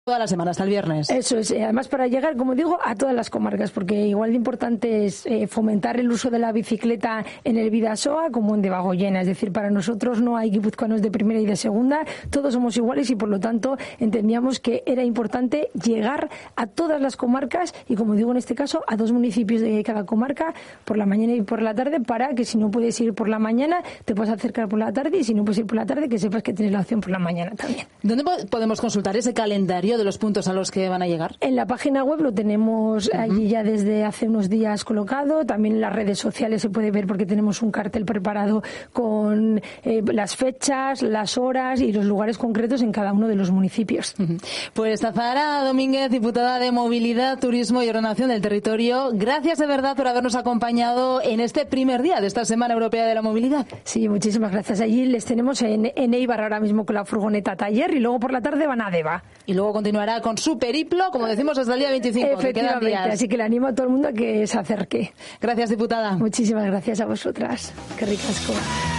Toda la semana, hasta el viernes. Eso es, además para llegar, como digo, a todas las comarcas, porque igual de importante es fomentar el uso de la bicicleta en el Bidasoa como en Debagoyena. Es decir, para nosotros no hay guipuzcoanos de primera y de segunda, todos somos iguales y por lo tanto entendíamos que era importante llegar a todas las comarcas y, como digo en este caso, a 2 municipios de cada comarca por la mañana y por la tarde, para que si no puedes ir por la mañana te puedas acercar por la tarde, y si no puedes ir por la tarde que sepas que tienes la opción por la mañana también. ¿Dónde podemos consultar ese calendario de los puntos a los que van a llegar? En la página web lo tenemos allí ya desde hace unos días colocado. También en las redes sociales se puede ver, porque tenemos un cartel preparado con las fechas, las horas y los lugares concretos en cada uno de los municipios. Pues Azahara Domínguez, diputada de Movilidad, Turismo y Ordenación del Territorio, gracias de verdad por habernos acompañado en este primer día de esta Semana Europea de la Movilidad. Sí, muchísimas gracias. Allí les tenemos en Eibar ahora mismo con la furgoneta taller, y luego por la tarde van a Deva. Y luego continuará con su periplo, como decimos, hasta el día 25. Efectivamente, así que le animo a todo el mundo a que se acerque. Gracias, diputada. Muchísimas gracias a vosotras. Qué ricasco.